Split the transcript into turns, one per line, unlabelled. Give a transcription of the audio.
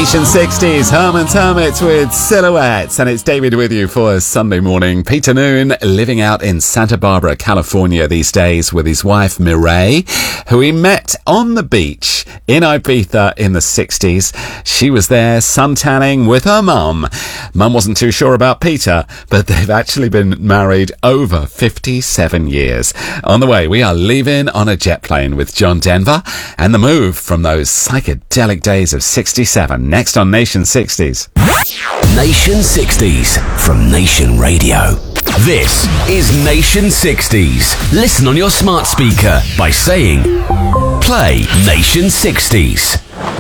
Nation 60s, Herman's Hermits with Silhouettes, and it's David with you for a Sunday morning. Peter Noone living out in Santa Barbara, California these days with his wife Mireille, who he met on the beach in Ibiza in the 60s. She was there suntanning with her mum. Mum wasn't too sure about Peter, but they've actually been married over 57 years. On the way, we are leaving on a jet plane with John Denver and the move from those psychedelic days of 67. Next on Nation 60s.
Nation 60s from Nation Radio. This is Nation 60s. Listen on your smart speaker by saying, play Nation 60s.